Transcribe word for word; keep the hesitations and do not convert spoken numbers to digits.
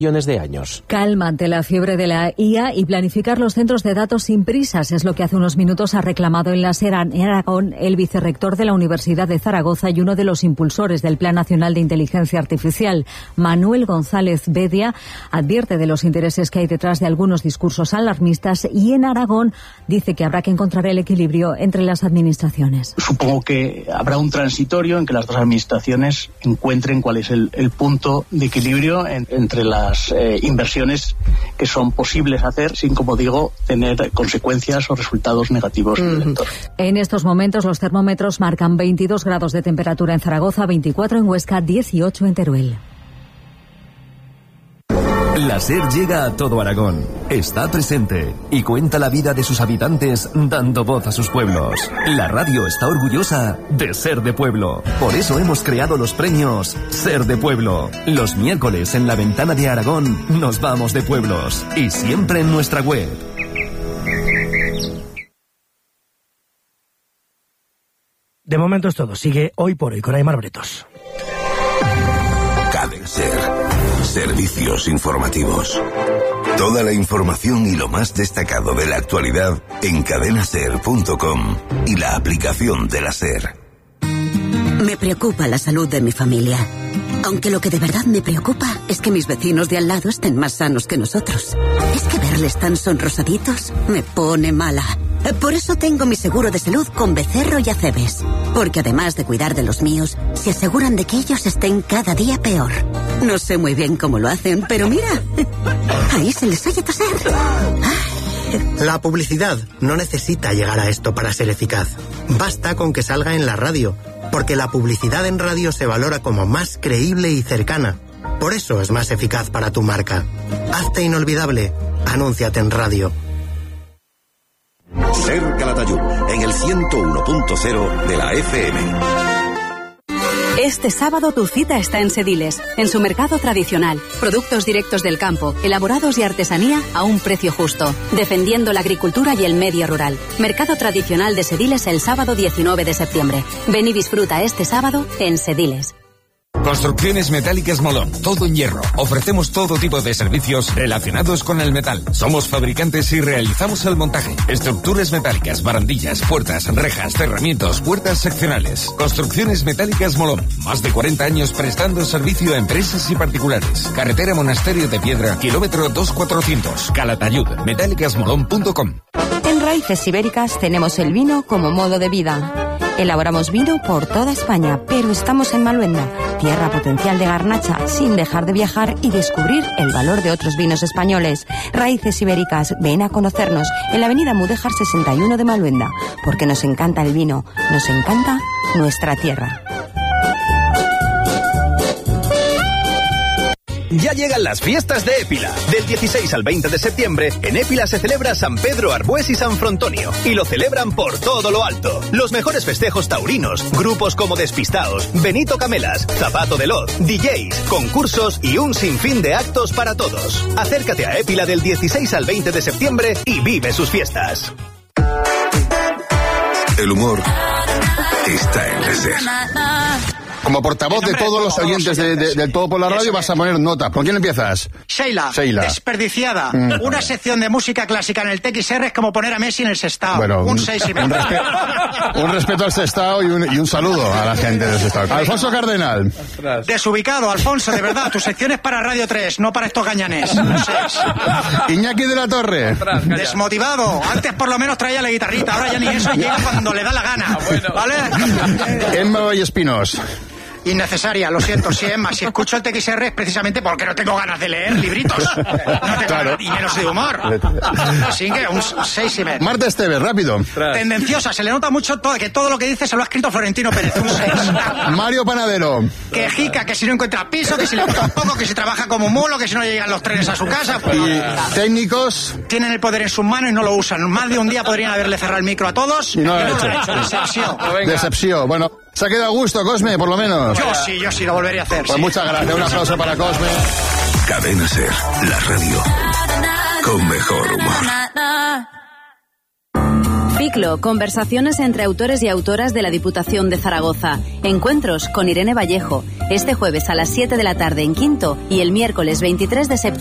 millones de años. Calma ante la fiebre de la I A y planificar los centros de datos sin prisas es lo que hace unos minutos ha reclamado en la SER en Aragón el vicerrector de la Universidad de Zaragoza y uno de los impulsores del Plan Nacional de Inteligencia Artificial. Manuel González Bedia advierte de los intereses que hay detrás de algunos discursos alarmistas y en Aragón dice que habrá que encontrar el equilibrio entre las administraciones. Supongo que habrá un transitorio en que las dos administraciones encuentren cuál es el, el punto de equilibrio en, entre las Eh, inversiones que son posibles hacer sin, como digo, tener consecuencias o resultados negativos en el entorno. En estos momentos los termómetros marcan veintidós grados de temperatura en Zaragoza, veinticuatro en Huesca, dieciocho en Teruel. La SER llega a todo Aragón, está presente y cuenta la vida de sus habitantes dando voz a sus pueblos. La radio está orgullosa de ser de pueblo. Por eso hemos creado los premios Ser de Pueblo. Los miércoles en la ventana de Aragón nos vamos de pueblos y siempre en nuestra web. De momento es todo. Sigue Hoy por Hoy con Aymar Bretos. Cadena SER. Servicios informativos. Toda la información y lo más destacado de la actualidad en cadena ser punto com y la aplicación de la SER. Me preocupa la salud de mi familia. Aunque lo que de verdad me preocupa es que mis vecinos de al lado estén más sanos que nosotros. Es que verles tan sonrosaditos me pone mala. Por eso tengo mi seguro de salud con Becerro y Acebes. Porque además de cuidar de los míos, se aseguran de que ellos estén cada día peor. No sé muy bien cómo lo hacen, pero mira, ahí se les oye toser. Ay. La publicidad no necesita llegar a esto para ser eficaz. Basta con que salga en la radio, porque la publicidad en radio se valora como más creíble y cercana. Por eso es más eficaz para tu marca. Hazte inolvidable. Anúnciate en radio. SER Calatayud, en el ciento uno punto cero de la F M. Este sábado tu cita está en Sediles, en su mercado tradicional. Productos directos del campo, elaborados y artesanía a un precio justo, defendiendo la agricultura y el medio rural. Mercado tradicional de Sediles el sábado diecinueve de septiembre. Ven y disfruta este sábado en Sediles. Construcciones Metálicas Molón, todo en hierro. Ofrecemos todo tipo de servicios relacionados con el metal. Somos fabricantes y realizamos el montaje. Estructuras metálicas, barandillas, puertas, rejas, cerramientos, puertas seccionales. Construcciones Metálicas Molón. Más de cuarenta años prestando servicio a empresas y particulares. Carretera Monasterio de Piedra, kilómetro dos mil cuatrocientos. Calatayud, metálicas molón punto com. En Raíces Ibéricas tenemos el vino como modo de vida. Elaboramos vino por toda España, pero estamos en Maluenda, tierra potencial de garnacha, sin dejar de viajar y descubrir el valor de otros vinos españoles. Raíces Ibéricas, ven a conocernos en la avenida Mudéjar sesenta y uno de Maluenda, porque nos encanta el vino, nos encanta nuestra tierra. Ya llegan las fiestas de Épila. Del dieciséis al veinte de septiembre, en Épila se celebra San Pedro, Arbués y San Frontonio. Y lo celebran por todo lo alto. Los mejores festejos taurinos, grupos como Despistaos, Benito Camelas, Zapato de Loz, D Js, concursos y un sinfín de actos para todos. Acércate a Épila del dieciséis al veinte de septiembre y vive sus fiestas. El humor está en la SER. Como portavoz de todos los oyentes de, de, del Todo por la Radio vas a poner nota. ¿Con quién empiezas? Sheila, Sheila. Desperdiciada. Mm. Una sección de música clásica en el T X R es como poner a Messi en el Sestao. Bueno, un seis y medio. Un, respe- un respeto al Sestao y un, y un saludo a la gente del Sestao. Alfonso Cardenal. Desubicado, Alfonso, de verdad. Tu sección es para Radio tres, no para estos gañanes. Un seis. Iñaki de la Torre. Desmotivado. Antes por lo menos traía la guitarrita, ahora ya ni eso, llega cuando le da la gana. ¿Vale? Emma Vallespinos. Innecesaria, lo siento, sí, Emma. Si escucho el T X R es precisamente porque no tengo ganas de leer libritos. No tengo claro. ganas, y menos de humor. Así que un seis y medio. Marta Esteves, rápido. Tendenciosa, se le nota mucho todo, que todo lo que dice se lo ha escrito Florentino Pérez. Un seis. Mario Panadero. Que jica, que si no encuentra piso, que si le gusta un poco, que si trabaja como un mulo, que si no llegan los trenes a su casa. Pues, y técnicos. Tienen el poder en sus manos y no lo usan. Más de un día podrían haberle cerrado el micro a todos. Y no lo han hecho. hecho. Decepción. Decepción. Bueno, se ha quedado a gusto, Cosme, por lo menos. Yo sí, yo sí lo volvería a hacer. Pues sí. muchas gracias. Un aplauso para Cosme. Cadena SER, la radio con mejor humor. Biclo, conversaciones entre autores y autoras de la Diputación de Zaragoza. Encuentros con Irene Vallejo, este jueves a las siete de la tarde en Quinto y el miércoles veintitrés de septiembre